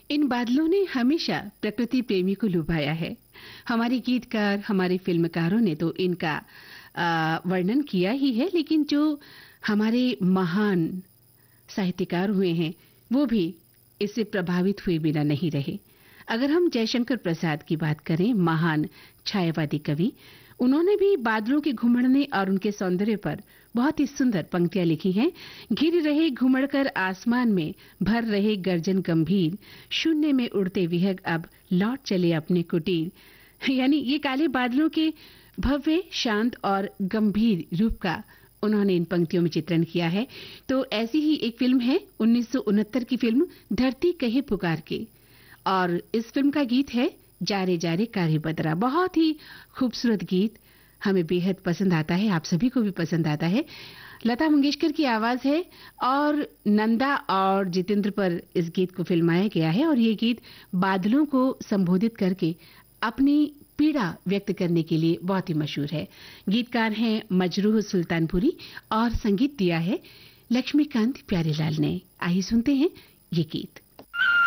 इन बादलों ने हमेशा प्रकृति प्रेमी को लुभाया है। हमारे गीतकार, हमारे फिल्मकारों ने तो इनका वर्णन किया ही है, लेकिन जो हमारे महान साहित्यकार हुए हैं वो भी इससे प्रभावित हुए बिना नहीं रहे। अगर हम जयशंकर प्रसाद की बात करें, महान छायावादी कवि, उन्होंने भी बादलों के घुमड़ने और उनके सौंदर्य पर बहुत ही सुंदर पंक्तियां लिखी हैं। घिर रहे घुमड़कर आसमान में, भर रहे गर्जन गंभीर, शून्य में उड़ते विहग अब लौट चले अपने कुटीर। यानी ये काले बादलों के भव्य, शांत और गंभीर रूप का उन्होंने इन पंक्तियों में चित्रण किया है। तो ऐसी ही एक फिल्म है 1969 की फिल्म धरती कहे पुकार के, और इस फिल्म का गीत है जारे जारे कारे बदरा। बहुत ही खूबसूरत गीत, हमें बेहद पसंद आता है, आप सभी को भी पसंद आता है। लता मंगेशकर की आवाज है और नंदा और जितेंद्र पर इस गीत को फिल्माया गया है, और ये गीत बादलों को संबोधित करके अपनी पीड़ा व्यक्त करने के लिए बहुत ही मशहूर है। गीतकार हैं मजरूह सुल्तानपुरी और संगीत दिया है लक्ष्मीकांत प्यारेलाल ने। आइए सुनते हैं ये गीत।